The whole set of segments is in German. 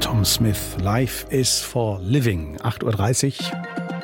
Tom Smith, Life is for Living, 8:30 Uhr.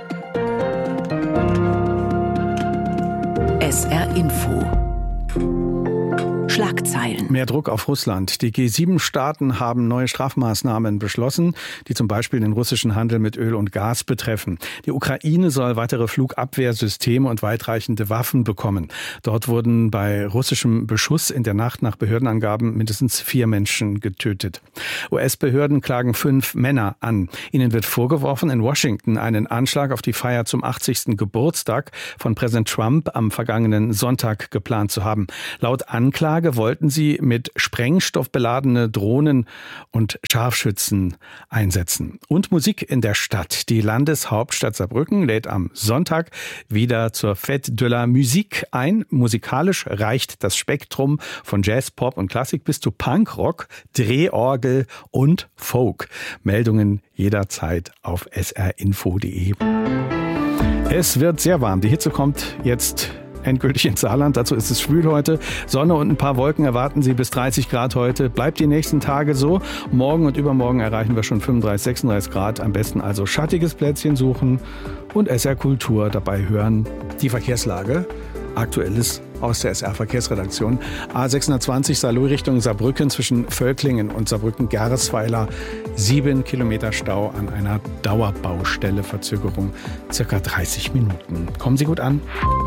SR Info. Schlagzeilen. Mehr Druck auf Russland. Die G7-Staaten haben neue Strafmaßnahmen beschlossen, die zum Beispiel den russischen Handel mit Öl und Gas betreffen. Die Ukraine soll weitere Flugabwehrsysteme und weitreichende Waffen bekommen. Dort wurden bei russischem Beschuss in der Nacht nach Behördenangaben mindestens 4 Menschen getötet. US-Behörden klagen 5 Männer an. Ihnen wird vorgeworfen, in Washington einen Anschlag auf die Feier zum 80. Geburtstag von Präsident Trump am vergangenen Sonntag geplant zu haben. Laut Anklage wollten sie mit Sprengstoff beladene Drohnen und Scharfschützen einsetzen. Und Musik in der Stadt. Die Landeshauptstadt Saarbrücken lädt am Sonntag wieder zur Fête de la Musique ein. Musikalisch reicht das Spektrum von Jazz, Pop und Klassik bis zu Punk, Rock, Drehorgel und Folk. Meldungen jederzeit auf srinfo.de. Es wird sehr warm. Die Hitze kommt jetzt endgültig ins Saarland. Dazu ist es schwül heute. Sonne und ein paar Wolken erwarten Sie bis 30 Grad heute. Bleibt die nächsten Tage so. Morgen und übermorgen erreichen wir schon 35, 36 Grad. Am besten also schattiges Plätzchen suchen und SR Kultur dabei hören. Die Verkehrslage. Aktuelles aus der SR-Verkehrsredaktion. A620 Saarlouis Richtung Saarbrücken zwischen Völklingen und Saarbrücken-Gersweiler. 7 Kilometer Stau an einer Dauerbaustelle. Verzögerung circa 30 Minuten. Kommen Sie gut an.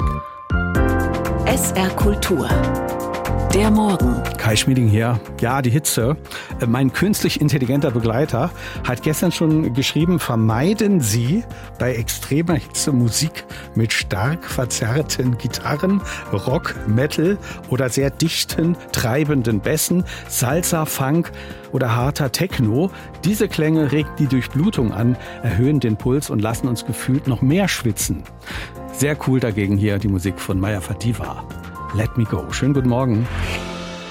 SR Kultur. Der Morgen. Kai Schmieding hier. Ja, die Hitze. Mein künstlich intelligenter Begleiter hat gestern schon geschrieben, vermeiden Sie bei extremer Hitze Musik mit stark verzerrten Gitarren, Rock, Metal oder sehr dichten, treibenden Bässen, Salsa, Funk oder harter Techno. Diese Klänge regen die Durchblutung an, erhöhen den Puls und lassen uns gefühlt noch mehr schwitzen. Sehr cool dagegen hier die Musik von Maya Fadiva. Let Me Go. Schönen guten Morgen.